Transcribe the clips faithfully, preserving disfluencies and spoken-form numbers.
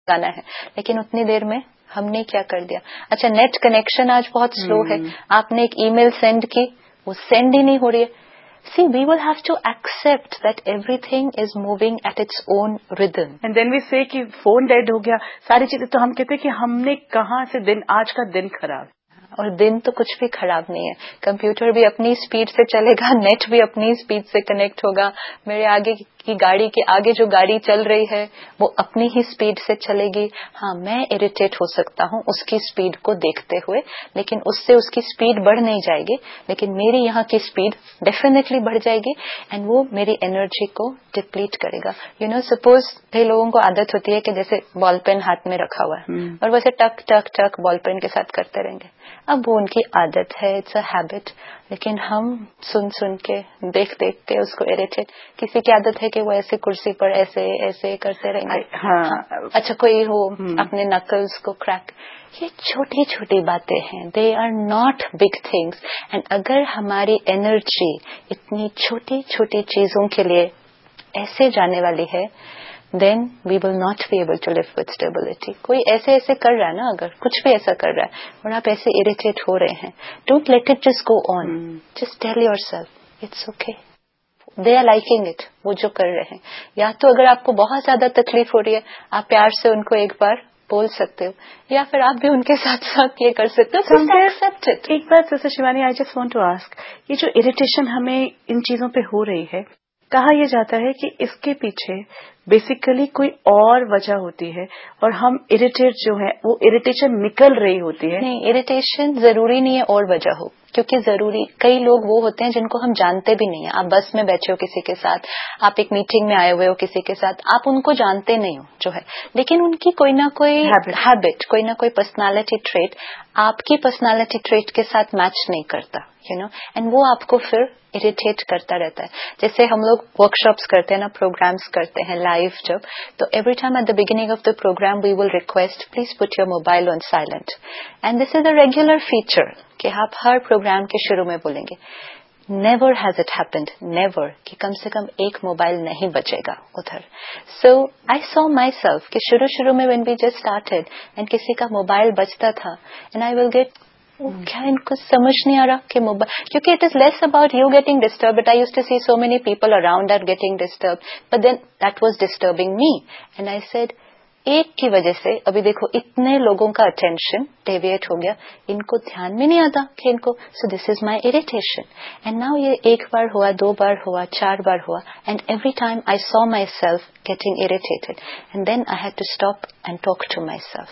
لگانا ہے, لیکن اتنی دیر میں ہم نے کیا کر دیا. اچھا نیٹ کنیکشن آج بہت سلو ہے, آپ نے ایک ای میل سینڈ کی, وہ سینڈ ہی نہیں ہو رہی ہے. See, we will have to accept that everything is moving at its own rhythm. And then we say کہ فون ڈیڈ ہو گیا, ساری چیزیں, تو ہم کہتے ہیں کہ ہم نے کہاں سے دن, آج کا دن خراب. اور دن تو کچھ بھی خراب نہیں ہے. کمپیوٹر بھی اپنی اسپیڈ سے چلے گا, نیٹ بھی اپنی اسپیڈ سے کنیکٹ ہوگا, میرے آگے کی گاڑی کے آگے جو گاڑی چل رہی ہے وہ اپنی ہی اسپیڈ سے چلے گی. ہاں میں اریٹیٹ ہو سکتا ہوں اس کی اسپیڈ کو دیکھتے ہوئے, لیکن اس سے اس کی اسپیڈ بڑھ نہیں جائے گی, لیکن میری یہاں کی اسپیڈ ڈیفینیٹلی بڑھ جائے گی, اینڈ وہ میری انرجی کو ڈپلیٹ کرے گا. یو نو سپوز کئی لوگوں کو عادت ہوتی ہے کہ جیسے بال پین ہاتھ میں رکھا ہوا ہے اور ویسے ٹک ٹک ٹک بال پین کے ساتھ کرتے رہیں گے. اب وہ ان کی عادت ہے, اٹس اے ہیبٹ, لیکن ہم سن سن کے دیکھ دیکھ کے اس کو اریٹیٹ. کسی کی عادت ہے کہ وہ ایسے کرسی پر ایسے ایسے کرتے رہیں گے. ہاں. اچھا کوئی ہو اپنے نکلز کو کریک, یہ چھوٹی چھوٹی باتیں ہیں, they are not big things. And اگر ہماری انرجی اتنی چھوٹی چھوٹی چیزوں کے لیے ایسے جانے والی ہے, then we will not be able to live with stability. کوئی ایسے ایسے کر رہا ہے نا, اگر کچھ بھی ایسا کر رہا ہے اور آپ ایسے اریٹیٹ ہو رہے ہیں, don't let it just go on. Just tell yourself it's okay. They are liking it. وہ جو کر رہے ہیں, یا تو اگر آپ کو بہت زیادہ تکلیف ہو رہی ہے, آپ پیار سے ان کو ایک بار بول سکتے ہو, یا پھر آپ بھی ان کے ساتھ ساتھ یہ کر سکتے ہو. Accept it. ایک بات sister Shivani, I just want to ask, یہ جو اریٹیشن ہمیں ان چیزوں پہ ہو رہی ہے, کہا یہ جاتا ہے کہ اس کے پیچھے بیسیکلی کوئی اور وجہ ہوتی ہے, اور ہم اریٹیٹ جو ہے وہ اریٹیشن نکل رہی ہوتی ہے. نہیں, اریٹیشن ضروری نہیں ہے اور وجہ ہو, کیونکہ ضروری کئی لوگ وہ ہوتے ہیں جن کو ہم جانتے بھی نہیں ہیں. آپ بس میں بیٹھے ہو کسی کے ساتھ, آپ ایک میٹنگ میں آئے ہوئے ہو کسی کے ساتھ, آپ ان کو جانتے نہیں ہو جو ہے, لیکن ان کی کوئی نہ کوئی ہیبٹ, کوئی نہ کوئی پرسنالٹی ٹریٹ آپ کی پرسنالٹی ٹریٹ کے ساتھ میچ نہیں کرتا, یو نو, اینڈ وہ آپ کو پھر اریٹیٹ کرتا رہتا ہے. جیسے ہم لوگ ورک شاپس کرتے ہیں نا, پروگرامس کرتے ہیں لائیو جب, تو every time at the beginning of the programme we will request please put your mobile on silent, and this is a regular feature کہ آپ ہر پروگرام کے شروع میں بولیں گے. Never has it happened, never, کہ کم سے کم ایک موبائل نہیں بچے گا ادھر. سو آئی سو مائی سیلف کہ شروع شروع میں when we just started and کسی کا موبائل بچتا تھا, اینڈ آئی ول گیٹ کیا ان کو سمجھ نہیں آ رہا کہ موبائل, کیونکہ it is less about you getting disturb, but I use to C so many people around our getting disturb, but then that was disturbing me, and I said ایک کی وجہ سے ابھی دیکھو اتنے لوگوں کا اٹینشن ڈیویٹ ہو گیا, ان کو دھیان میں نہیں آتا کہ ان کو, سو دس از مائی اریٹیشن. اینڈ ناؤ یہ ایک بار ہوا, دو بار ہوا, چار بار ہوا, and every time I so my self getting irritated, and then I had to stop and talk to my self.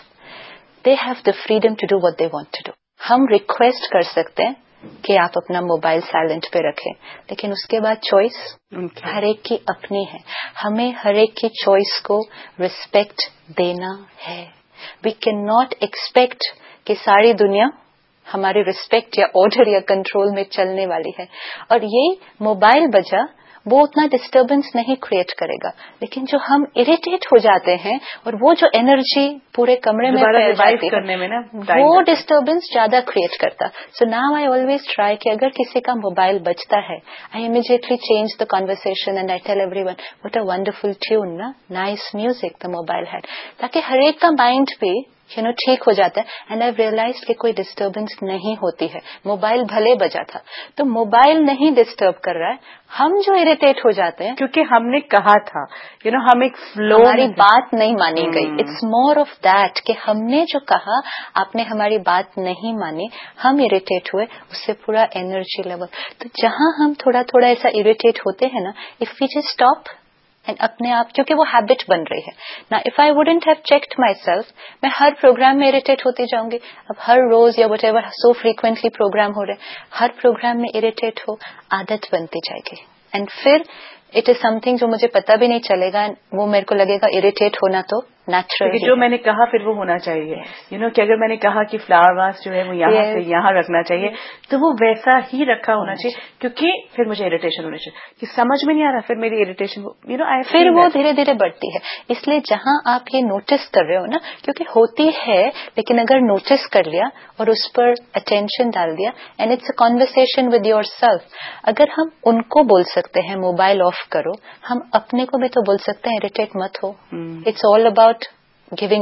They have the freedom to do what they want to do. ہم request کر سکتے ہیں کہ آپ اپنا mobile silent پہ رکھیں, لیکن اس کے بعد چوائس ہر ایک کی اپنی ہے. ہمیں ہر ایک کی چوائس کو ریسپیکٹ دینا ہے. وی کین ناٹ ایکسپیکٹ کہ ساری دنیا ہماری ریسپیکٹ یا آرڈر یا کنٹرول میں چلنے والی ہے. اور یہ موبائل وجہ وہ اتنا ڈسٹربنس نہیں کریٹ کرے گا, لیکن جو ہم اریٹیٹ ہو جاتے ہیں اور وہ جو انرجی پورے کمرے میں پھیل جاتی ہے, وہ ڈسٹربنس زیادہ کریٹ کرتا. So now I always try کہ اگر کسی کا موبائل بجتا ہے, آئی immediately change the conversation and I tell every one what a wonderful tune, نا نائس میوزک دا موبائل ہیڈ, تاکہ ہر ایک کا مائنڈ بھی یو نو ٹھیک ہو جاتا ہے. اینڈ آئی ریئلائز کہ کوئی ڈسٹربنس نہیں ہوتی ہے. موبائل بھلے بجا تھا تو موبائل نہیں ڈسٹرب کر رہا ہے, ہم جو اریٹیٹ ہو جاتے ہیں کیونکہ ہم نے کہا تھا, یو نو ہم ایک فلو, ہماری بات نہیں مانی گئی. اٹس مور آف دیٹ کہ ہم نے جو کہا آپ نے ہماری بات نہیں مانی, ہم اریٹیٹ ہوئے, اس سے پورا انرجی لیول. تو جہاں ہم تھوڑا تھوڑا ایسا اریٹیٹ ہوتے ہیں نا, if we just stop and اپنے آپ, کیونکہ وہ ہیبٹ بن رہی ہے نا. If I wouldn't have checked my self, میں ہر پروگرام میں اریٹیٹ ہوتی جاؤں گی. اب ہر روز یا what ever so frequently programme ہو رہے, ہر پروگرام میں اریٹیٹ ہو, عادت بنتی جائے گی. اینڈ پھر اٹ از سم تھنگ جو مجھے پتا بھی نہیں چلے گا, وہ میرے کو لگے گا اریٹیٹ ہونا تو نیچرل. جو میں نے کہا پھر وہ ہونا چاہیے. یو نو کہ اگر میں نے کہا کہ فلاور واس جو ہے وہ یہاں سے یہاں رکھنا چاہیے, تو وہ ویسا ہی رکھا ہونا چاہیے, کیونکہ پھر مجھے اریٹیشن ہونی چاہیے کہ سمجھ میں نہیں آ رہا, پھر میری اریٹیشن یو نو پھر وہ دھیرے دھیرے بڑھتی ہے. اس لیے جہاں آپ یہ نوٹس کر رہے ہو نا, کیونکہ ہوتی ہے, لیکن اگر نوٹس کر لیا اور اس پر اٹینشن ڈال دیا, and it's a conversation with your self. اگر ہم ان کو بول سکتے ہیں موبائل آف کرو, ہم اپنے کو بھی تو بول سکتے ہیں اریٹیٹ مت ہو. It's all about giving